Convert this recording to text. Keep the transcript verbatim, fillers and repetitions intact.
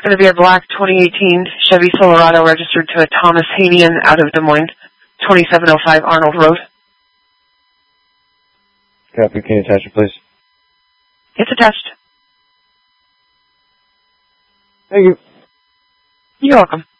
going to be a black twenty eighteen Chevy Silverado registered to a Thomas Hanian out of Des Moines, twenty-seven oh five Arnold Road. Copy. Can you attach it, please? It's attached. Thank you. You're welcome.